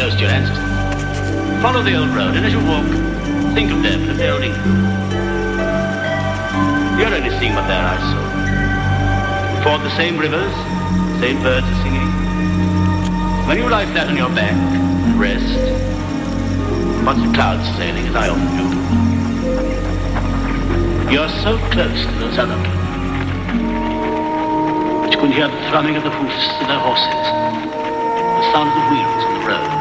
close to your ancestors. Follow the old road, and as you walk, think of them and of their old England. You're only seeing what their eyes saw. Ford the same rivers, same birds are singing. When you lie flat on your back and rest, watch the clouds sailing, as I often do, you're so close to those other people that you can hear the thrumming of the hoofs of their horses, the sound of the wheels on the road.